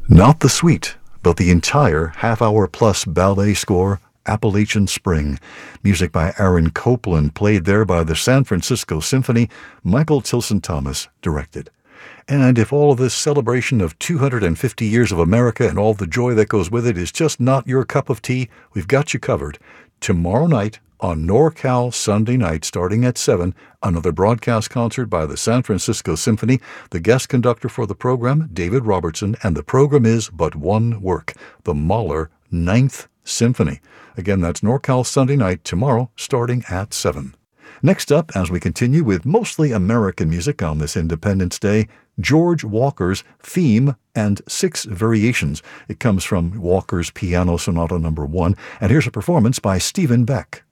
Not the suite, but the entire half-hour-plus ballet score, Appalachian Spring. Music by Aaron Copland, played there by the San Francisco Symphony. Michael Tilson Thomas directed. And if all of this celebration of 250 years of America and all the joy that goes with it is just not your cup of tea, we've got you covered. Tomorrow night, on NorCal Sunday night, starting at 7, another broadcast concert by the San Francisco Symphony. The guest conductor for the program, David Robertson, and the program is but one work, the Mahler Ninth Symphony. Again, that's NorCal Sunday night tomorrow, starting at 7. Next up, as we continue with mostly American music on this Independence Day, George Walker's Theme and 6 Variations. It comes from Walker's Piano Sonata No. 1, and here's a performance by Stephen Beck.